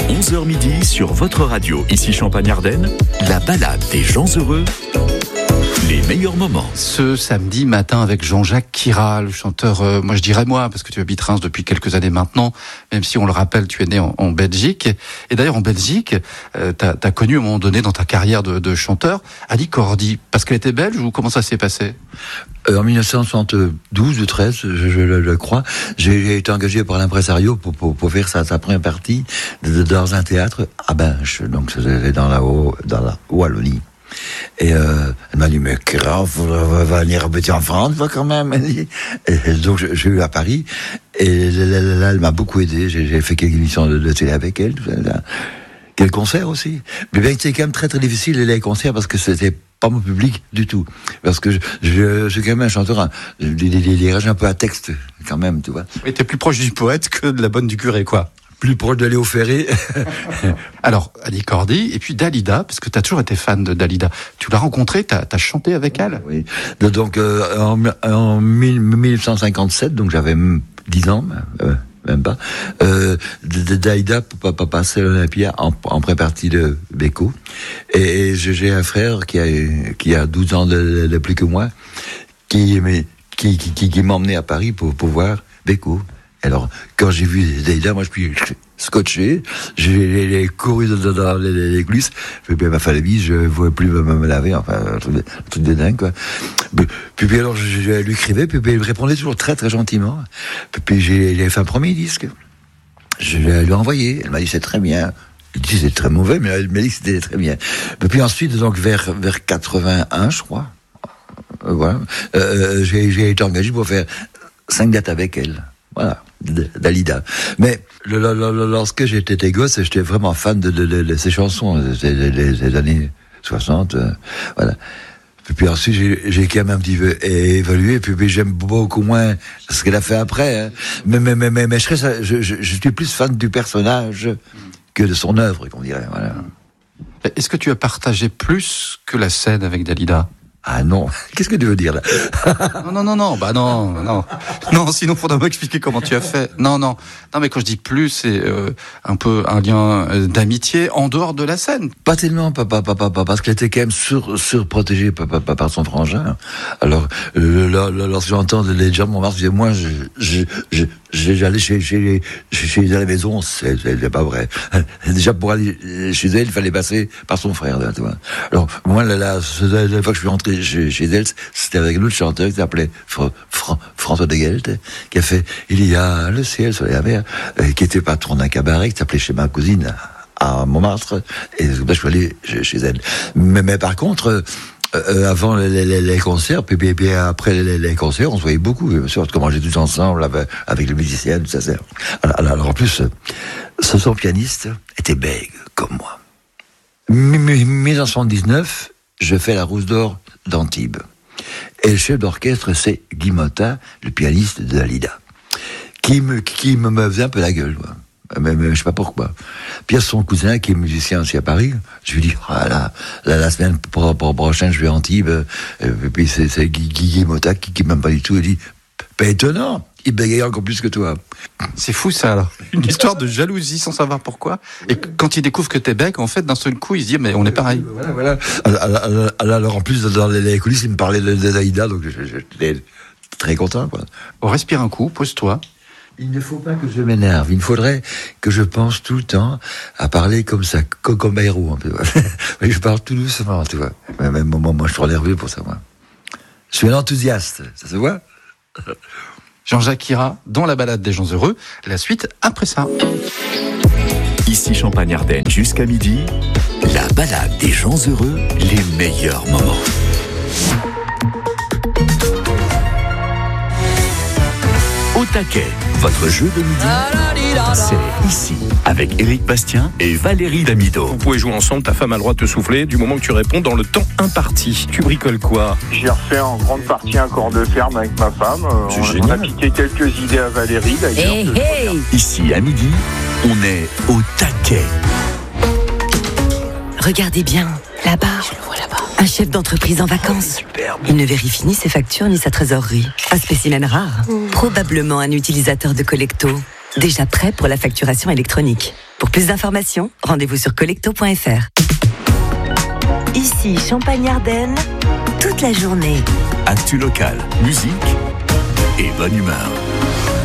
11h midi sur votre radio. Ici Champagne-Ardenne, la balade des gens heureux. Les meilleurs moments. Ce samedi matin avec Jean-Jacques Quira, le chanteur, moi je dirais parce que tu habites Reims depuis quelques années maintenant, même si on le rappelle, tu es né en Belgique. Et d'ailleurs en Belgique, t'as connu à un moment donné dans ta carrière de chanteur, Ali Cordy, parce qu'elle était belge ou comment ça s'est passé ? En 1972 ou 13, je le crois, j'ai été engagé par l'impresario pour faire sa première partie dans un théâtre à Binche, donc c'était dans la Wallonie. Et elle m'a dit, mais grave, va venir habiter en France, quand même. Et donc j'ai eu à Paris, et là elle m'a beaucoup aidé. J'ai fait quelques émissions de télé avec elle, quelques concerts aussi. Mais bien c'était quand même très très difficile les concerts parce que c'était pas mon public du tout, parce que je suis quand même un chanteur, des un peu à texte quand même, tu vois. Et t'es plus proche du poète que de la bonne du curé, quoi. Plus proche de Léo Ferré. Alors, Ali Cordy, et puis Dalida, parce que t'as toujours été fan de Dalida. Tu l'as rencontrée, t'as chanté avec elle. Oui. Donc, en 1957, donc j'avais 10 ans, même pas, Dalida passait l'Olympia en pré-partie de Beko. Et j'ai un frère qui a 12 ans de plus que moi, qui m'a emmené à Paris pour voir Beko. Alors, quand j'ai vu Dalida, moi je suis scotché, j'ai couru dans les coulisses, je fais ma falébie, je ne pouvais plus me laver, enfin, un truc de dingue, quoi. Puis alors, je lui écrivais, puis il me répondait toujours très très gentiment. Puis j'ai fait un premier disque. Je lui ai envoyé, elle m'a dit c'est très bien. Elle dit c'est très mauvais, mais elle m'a dit que c'était très bien. Puis ensuite, donc vers 81, je crois, voilà, j'ai été engagé pour faire 5 dates avec elle. Voilà, Dalida. Mais lorsque j'étais gosse, j'étais vraiment fan de ces chansons des années 60. Voilà. Puis ensuite, j'ai quand même un petit peu évolué. Puis j'aime beaucoup moins ce qu'elle a fait après. Hein. Mais je suis plus fan du personnage que de son œuvre, qu'on dirait. Voilà. Est-ce que tu as partagé plus que la scène avec Dalida ? Ah non, qu'est-ce que tu veux dire là ? Non, sinon faudra m'expliquer comment tu as fait. Non, mais quand je dis plus, c'est un peu un lien d'amitié en dehors de la scène. Pas tellement, parce qu'elle était quand même surprotégée par son frangin. Alors, lorsque j'entends les gens m'en marche, moi, j'allais chez la maison, c'est pas vrai. Déjà, pour aller chez elle, il fallait passer par son frère, tu vois. Alors, moi, la fois que je suis rentré chez elle, c'était avec un autre chanteur qui s'appelait François de Gelt, qui a fait Il y a le ciel sur la mer, qui était patron d'un cabaret qui s'appelait Chez ma cousine à Montmartre, et je suis allé chez elle. Mais par contre, avant les concerts, puis après les concerts, on se voyait beaucoup, bien sûr, on mangeait tous ensemble avec les musiciens, tout ça. Alors en plus, son pianiste était bègue, comme moi. 1979, je fais la Rousse d'Or d'Antibes. Et le chef d'orchestre, c'est Guy Motin, le pianiste de Dalida, qui me faisait un peu la gueule, quoi. Mais je sais pas pourquoi. Puis il y a son cousin qui est musicien aussi à Paris. Je lui dis, la semaine prochaine, je vais à Antibes. Et puis c'est Guy Motin qui m'aime pas du tout. Il dit, pas étonnant, il bégaye encore plus que toi. C'est fou ça alors. Une histoire de jalousie sans savoir pourquoi. Et quand il découvre que t'es bec, en fait, d'un seul coup, il se dit, mais on est pareil. Voilà. Alors en plus, dans les coulisses, il me parlait de Dalida, donc j'étais très content, quoi. On respire un coup, pose-toi. Il ne faut pas que je m'énerve. Il faudrait que je pense tout le temps à parler comme ça, comme Bayrou, un peu. Je parle tout doucement, tu vois. Même moi, je suis trop nerveux pour ça, moi. Je suis un enthousiaste, ça se voit ? Jean-Jacques Quira, dans la balade des gens heureux. La suite après ça. Ici Champagne-Ardenne, jusqu'à midi, la balade des gens heureux, les meilleurs moments. Au taquet, votre jeu de midi, c'est ici, avec Éric Bastien et Valérie Damido. Vous pouvez jouer ensemble, ta femme a le droit de te souffler du moment que tu réponds dans le temps imparti. Tu bricoles quoi ? J'ai refait en grande partie un corps de ferme avec ma femme. On a piqué quelques idées à Valérie d'ailleurs. Hey. Ici, à midi, on est au taquet. Regardez bien, là-bas. Je le vois là-bas. Un chef d'entreprise en vacances. Il ne vérifie ni ses factures ni sa trésorerie. Un spécimen rare. Probablement un utilisateur de Collecto. Déjà prêt pour la facturation électronique. Pour Pour plus d'informations, rendez-vous sur collecto.fr. Ici, Champagne-Ardenne, toute la journée. Actu local, musique et bonne humeur.